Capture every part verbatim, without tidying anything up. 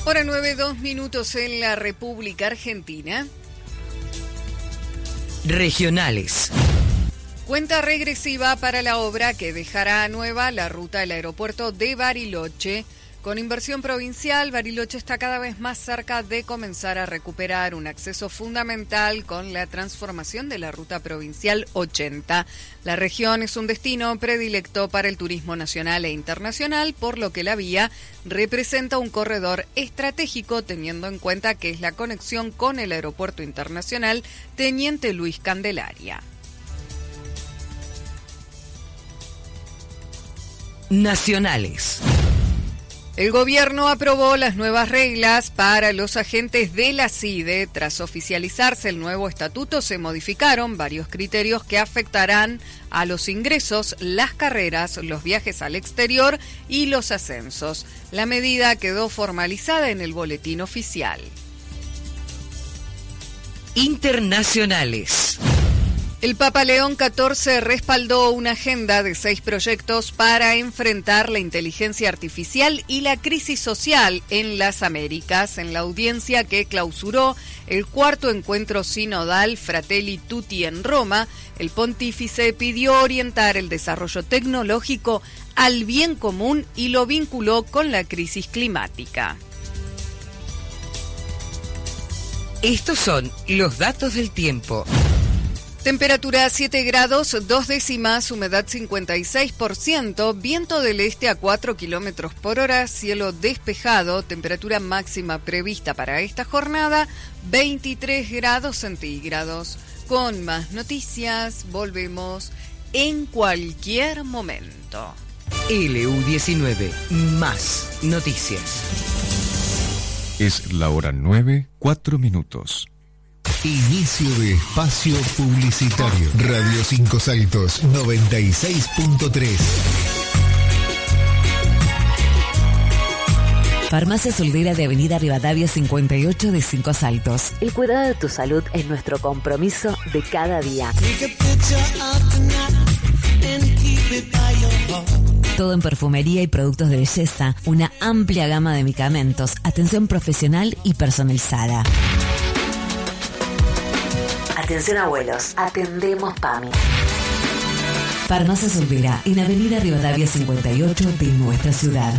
Hora nueve, dos minutos en la República Argentina. Regionales. Cuenta regresiva para la obra que dejará nueva la ruta del aeropuerto de Bariloche. Con inversión provincial, Bariloche está cada vez más cerca de comenzar a recuperar un acceso fundamental con la transformación de la ruta provincial ochenta. La región es un destino predilecto para el turismo nacional e internacional, por lo que la vía representa un corredor estratégico teniendo en cuenta que es la conexión con el aeropuerto internacional Teniente Luis Candelaria. Nacionales. El gobierno aprobó las nuevas reglas para los agentes de la CIDE. Tras oficializarse el nuevo estatuto, se modificaron varios criterios que afectarán a los ingresos, las carreras, los viajes al exterior y los ascensos. La medida quedó formalizada en el boletín oficial. Internacionales. El Papa León catorce respaldó una agenda de seis proyectos para enfrentar la inteligencia artificial y la crisis social en las Américas. En la audiencia que clausuró el cuarto encuentro sinodal Fratelli Tutti en Roma, el pontífice pidió orientar el desarrollo tecnológico al bien común y lo vinculó con la crisis climática. Estos son los datos del tiempo. Temperatura siete grados, dos décimas, humedad cincuenta y seis por ciento, viento del este a cuatro kilómetros por hora, cielo despejado, temperatura máxima prevista para esta jornada, veintitrés grados centígrados. Con más noticias, volvemos en cualquier momento. L U diecinueve, más noticias. Es la hora nueve, cuatro minutos. Inicio de espacio publicitario. Radio Cinco Saltos noventa y seis punto tres. Farmacia Soldera de Avenida Rivadavia cincuenta y ocho de Cinco Saltos. El cuidado de tu salud es nuestro compromiso de cada día. Todo en perfumería y productos de belleza, una amplia gama de medicamentos, atención profesional y personalizada. Atención abuelos, atendemos PAMI. Farmacia Soldera en Avenida Rivadavia cincuenta y ocho de nuestra ciudad.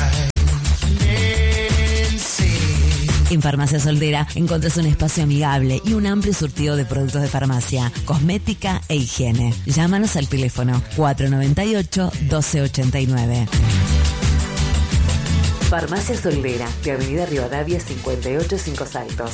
En Farmacia Soldera encuentras un espacio amigable y un amplio surtido de productos de farmacia, cosmética e higiene. Llámanos al teléfono cuatro noventa y ocho, doce ochenta y nueve. Farmacia Soldera de Avenida Rivadavia cincuenta y ocho, Cinco Saltos.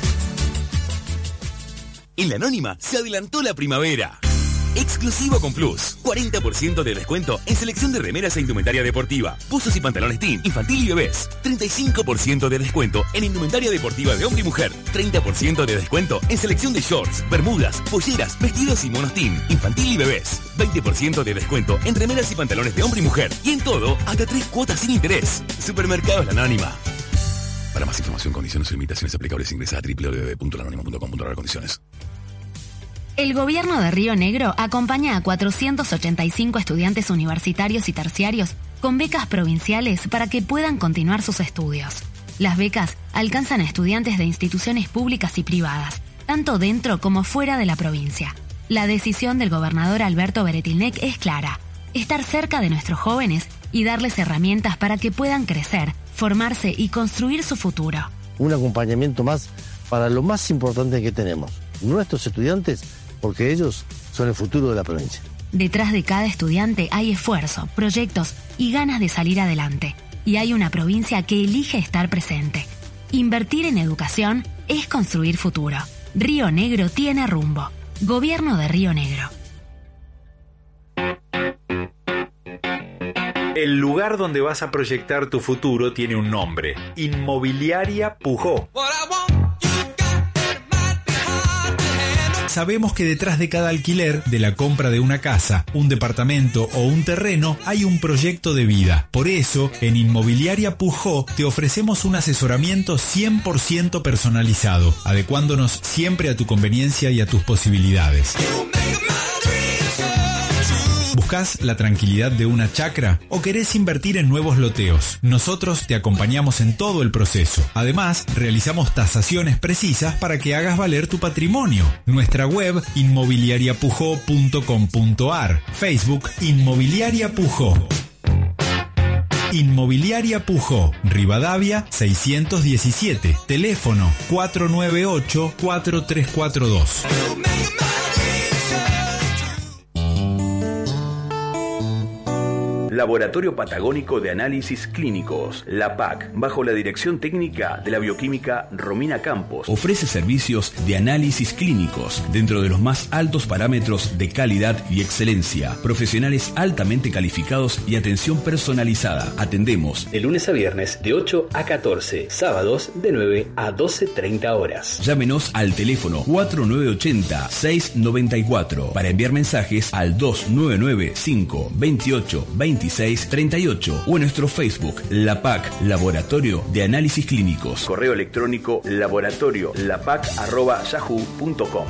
En La Anónima se adelantó la primavera. Exclusivo con Plus. cuarenta por ciento de descuento en selección de remeras e indumentaria deportiva, buzos y pantalones teen, infantil y bebés. treinta y cinco por ciento de descuento en indumentaria deportiva de hombre y mujer. treinta por ciento de descuento en selección de shorts, bermudas, polleras, vestidos y monos teen, infantil y bebés. veinte por ciento de descuento en remeras y pantalones de hombre y mujer. Y en todo, hasta tres cuotas sin interés. Supermercados La Anónima. Para más información, condiciones y limitaciones aplicables, ingresa a doble u doble u doble u punto la anónima punto com punto a r condiciones. El gobierno de Río Negro acompaña a cuatrocientos ochenta y cinco estudiantes universitarios y terciarios con becas provinciales para que puedan continuar sus estudios. Las becas alcanzan a estudiantes de instituciones públicas y privadas, tanto dentro como fuera de la provincia. La decisión del gobernador Alberto Beretilnec es clara: estar cerca de nuestros jóvenes y darles herramientas para que puedan crecer, formarse y construir su futuro. Un acompañamiento más para lo más importante que tenemos, nuestros estudiantes, porque ellos son el futuro de la provincia. Detrás de cada estudiante hay esfuerzo, proyectos y ganas de salir adelante. Y hay una provincia que elige estar presente. Invertir en educación es construir futuro. Río Negro tiene rumbo. Gobierno de Río Negro. El lugar donde vas a proyectar tu futuro tiene un nombre: Inmobiliaria Pujó. Sabemos que detrás de cada alquiler, de la compra de una casa, un departamento o un terreno, hay un proyecto de vida. Por eso, en Inmobiliaria Pujó te ofrecemos un asesoramiento cien por ciento personalizado, adecuándonos siempre a tu conveniencia y a tus posibilidades. ¿Buscás la tranquilidad de una chacra o querés invertir en nuevos loteos? Nosotros te acompañamos en todo el proceso. Además, realizamos tasaciones precisas para que hagas valer tu patrimonio. Nuestra web inmobiliaria pujó punto com punto ar, Facebook Inmobiliaria Pujó. Inmobiliaria Pujó, Rivadavia seiscientos diecisiete, teléfono cuatro nueve ocho, cuatro tres cuatro dos. Laboratorio Patagónico de Análisis Clínicos, la P A C, bajo la dirección técnica de la bioquímica Romina Campos, ofrece servicios de análisis clínicos dentro de los más altos parámetros de calidad y excelencia, profesionales altamente calificados y atención personalizada. Atendemos de lunes a viernes de ocho a catorce, sábados de nueve a doce treinta horas. Llámenos al teléfono cuatro nueve ocho cero, seis nueve cuatro para enviar mensajes al dos nueve nueve cinco, veintiocho, veintiséis treinta y ocho o en nuestro Facebook, La P A C, Laboratorio de Análisis Clínicos. Correo electrónico laboratorio lapac arroba yahoo punto com.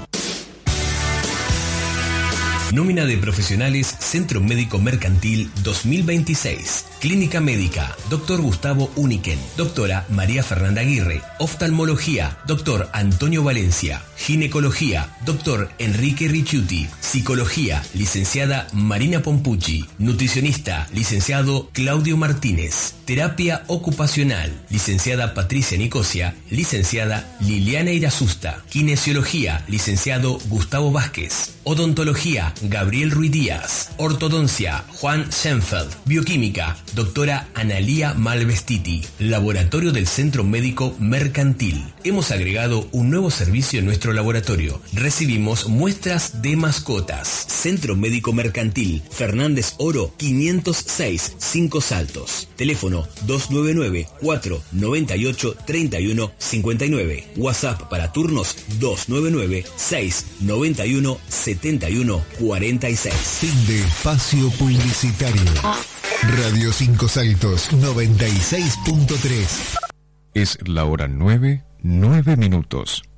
Nómina de profesionales Centro Médico Mercantil dos mil veintiséis. Clínica Médica, doctor Gustavo Uniken, doctora María Fernanda Aguirre, oftalmología, doctor Antonio Valencia, ginecología, doctor Enrique Ricciuti, psicología, licenciada Marina Pompucci, nutricionista, licenciado Claudio Martínez, terapia ocupacional, licenciada Patricia Nicosia, licenciada Liliana Irasusta, kinesiología, licenciado Gustavo Vázquez, odontología, Gabriel Ruiz Díaz, ortodoncia, Juan Schenfeld, bioquímica, doctora Analía Malvestiti, laboratorio del Centro Médico Mercantil. Hemos agregado un nuevo servicio en nuestro laboratorio. Recibimos muestras de mascotas. Centro Médico Mercantil, Fernández Oro quinientos seis, Cinco Saltos. Teléfono dos nueve nueve, cuatro nueve ocho, tres uno cinco nueve. WhatsApp para turnos dos nueve nueve, seis nueve uno, siete uno cuatro seis. Fin de espacio publicitario. Radio Cinco Saltos noventa y seis punto tres. Es la hora nueve, nueve minutos.